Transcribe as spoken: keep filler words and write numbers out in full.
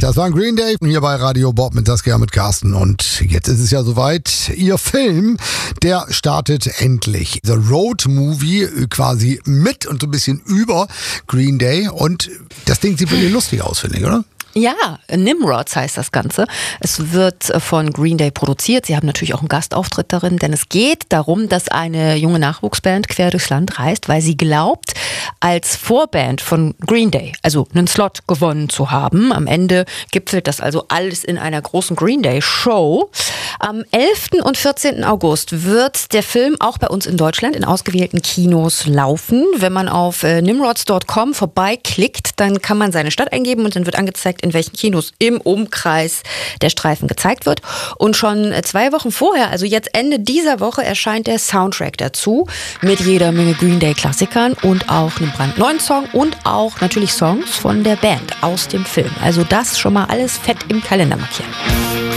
Das war Green Day hier bei Radio Bob mit Saskia, mit Carsten. Und jetzt ist es ja soweit. Ihr Film, der startet endlich. The Road Movie quasi mit und so ein bisschen über Green Day. Und das Ding sieht wirklich lustig aus, finde ich, oder? Ja, Nimrods heißt das Ganze. Es wird von Green Day produziert. Sie haben natürlich auch einen Gastauftritt darin, denn es geht darum, dass eine junge Nachwuchsband quer durchs Land reist, weil sie glaubt, als Vorband von Green Day, also einen Slot gewonnen zu haben. Am Ende gipfelt das also alles in einer großen Green Day Show. Am elften und vierzehnten August wird der Film auch bei uns in Deutschland in ausgewählten Kinos laufen. Wenn man auf nimrods Punkt com vorbeiklickt, dann kann man seine Stadt eingeben und dann wird angezeigt, in welchen Kinos im Umkreis der Streifen gezeigt wird. Und schon zwei Wochen vorher, also jetzt Ende dieser Woche, erscheint der Soundtrack dazu mit jeder Menge Green Day Klassikern und auch einem brandneuen Song und auch natürlich Songs von der Band aus dem Film. Also das schon mal alles fett im Kalender markieren.